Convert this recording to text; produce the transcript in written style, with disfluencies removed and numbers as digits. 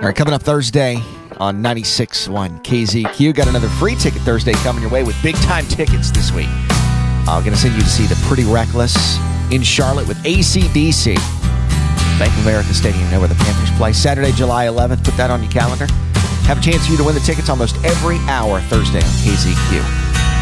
All right, coming up Thursday on 96.1 KZQ. Got another free ticket Thursday coming your way with big-time tickets this week. I'm going to send you to see the Pretty Reckless in Charlotte with AC/DC. Bank of America Stadium, you know where the Panthers play. Saturday, July 11th. Put that on your calendar. Have a chance for you to win the tickets almost every hour Thursday on KZQ.